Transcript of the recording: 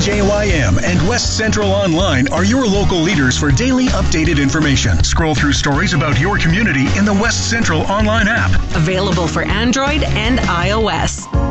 WJYM and West Central Online are your local leaders for daily updated information. Scroll through stories about your community in the West Central Online app. Available for Android and iOS.